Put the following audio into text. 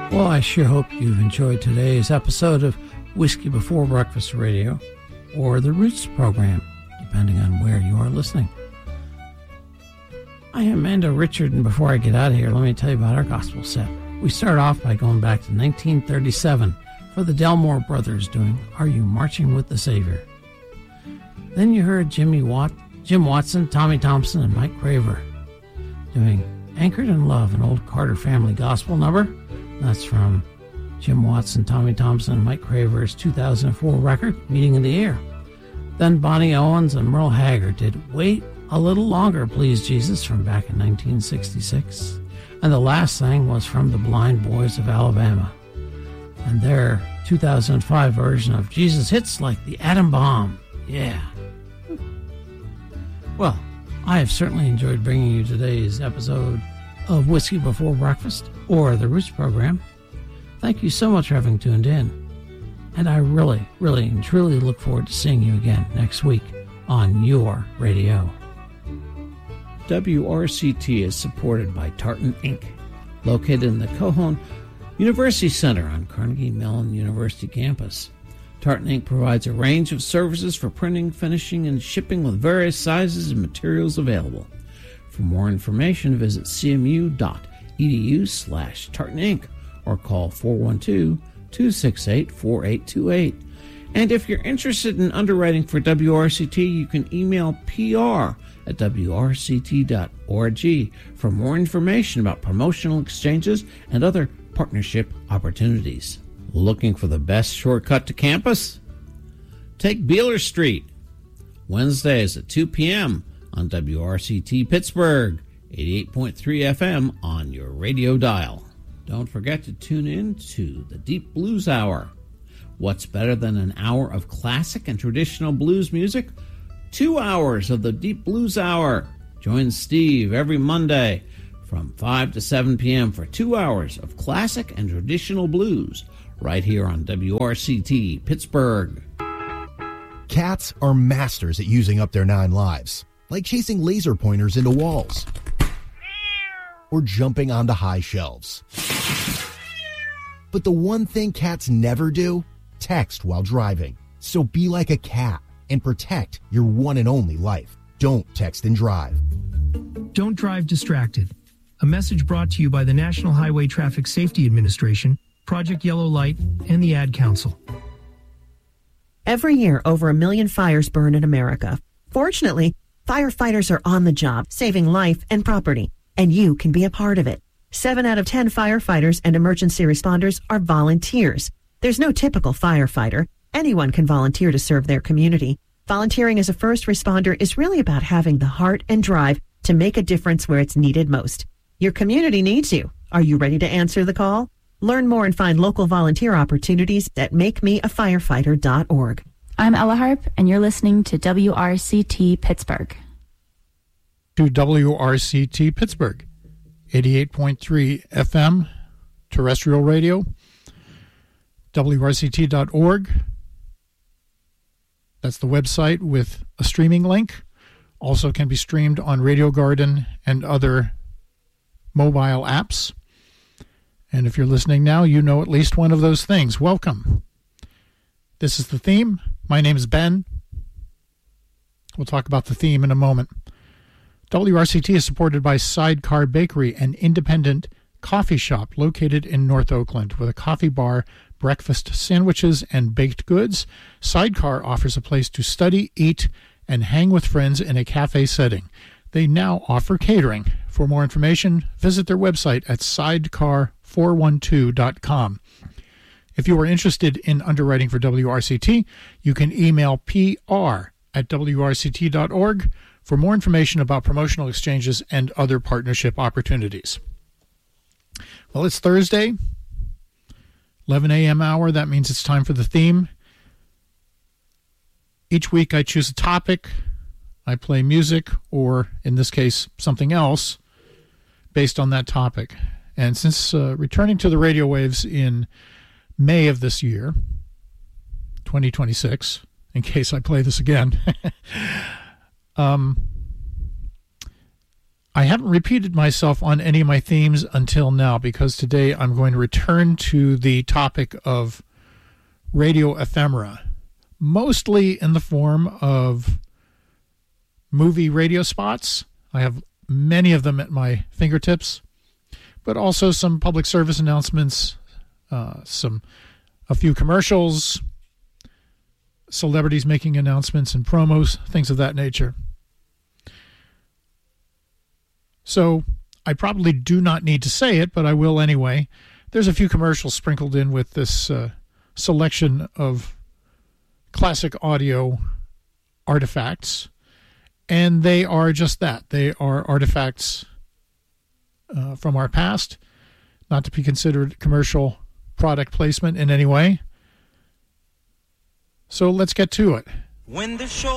Well, I sure hope you've enjoyed today's episode of Whiskey Before Breakfast Radio, or the Roots program, depending on where you are listening. I am Amanda Richard, and before I get out of here, let me tell you about our gospel set. We start off by going back to 1937 for the Delmore Brothers doing Are You Marching with the Savior? Then you heard Jim Watson, Tommy Thompson, and Mike Craver doing Anchored in Love, an old Carter family gospel number. That's from Jim Watson, Tommy Thompson, and Mike Craver's 2004 record, Meeting in the Air. Then Bonnie Owens and Merle Haggard did Wait a Little Longer, Please Jesus, from back in 1966. And the last thing was from the Blind Boys of Alabama and their 2005 version of Jesus Hits Like the Atom Bomb. Yeah. Well, I have certainly enjoyed bringing you today's episode of Whiskey Before Breakfast, or the Roots program. Thank you so much for having tuned in. And I really, really and truly look forward to seeing you again next week on your radio. WRCT is supported by Tartan Inc., located in the Cohon University Center on Carnegie Mellon University campus. Tartan Inc. provides a range of services for printing, finishing, and shipping with various sizes and materials available. For more information, visit cmu.edu/tartaninc or call 412-268-4828. And if you're interested in underwriting for WRCT, you can email pr@wrct.org for more information about promotional exchanges and other partnership opportunities. Looking for the best shortcut to campus? Take Beeler Street, Wednesdays at 2 p.m. on WRCT Pittsburgh, 88.3 FM on your radio dial. Don't forget to tune in to the Deep Blues Hour. What's better than an hour of classic and traditional blues music? 2 hours of the Deep Blues Hour. Join Steve every Monday from 5 to 7 p.m. for 2 hours of classic and traditional blues right here on WRCT Pittsburgh. Cats are masters at using up their 9 lives, like chasing laser pointers into walls or jumping onto high shelves. But the one thing cats never do, text while driving. So be like a cat and protect your one and only life. Don't text and drive. Don't drive distracted. A message brought to you by the National Highway Traffic Safety Administration, Project Yellow Light, and the Ad Council. Every year, over 1 million fires burn in America. Fortunately, firefighters are on the job, saving life and property, and you can be a part of it. 7 out of 10 firefighters and emergency responders are volunteers. There's no typical firefighter. Anyone can volunteer to serve their community. Volunteering as a first responder is really about having the heart and drive to make a difference where it's needed most. Your community needs you. Are you ready to answer the call? Learn more and find local volunteer opportunities at makemeafirefighter.org. I'm Ella Harp, and you're listening to WRCT Pittsburgh. To WRCT Pittsburgh, 88.3 FM, terrestrial radio, WRCT.org. That's the website with a streaming link. Also can be streamed on Radio Garden and other mobile apps. And if you're listening now, you know at least one of those things. Welcome. This is the theme. My name is Ben. We'll talk about the theme in a moment. WRCT is supported by Sidecar Bakery, an independent coffee shop located in North Oakland with a coffee bar, breakfast sandwiches, and baked goods. Sidecar offers a place to study, eat, and hang with friends in a cafe setting. They now offer catering. For more information, visit their website at sidecar412.com. If you are interested in underwriting for WRCT, you can email pr@wrct.org for more information about promotional exchanges and other partnership opportunities. Well, it's Thursday, 11 a.m. hour. That means it's time for the theme. Each week I choose a topic, I play music, or in this case, something else based on that topic. And since returning to the radio waves in May of this year, 2026, in case I play this again, I haven't repeated myself on any of my themes until now, because today I'm going to return to the topic of radio ephemera, mostly in the form of movie radio spots. I have many of them at my fingertips, but also some public service announcements, a few commercials, celebrities making announcements and promos, things of that nature. So I probably do not need to say it, but I will anyway. There's a few commercials sprinkled in with this selection of classic audio artifacts, and they are just that. They are artifacts from our past, not to be considered commercial product placement in any way. So let's get to it. When the show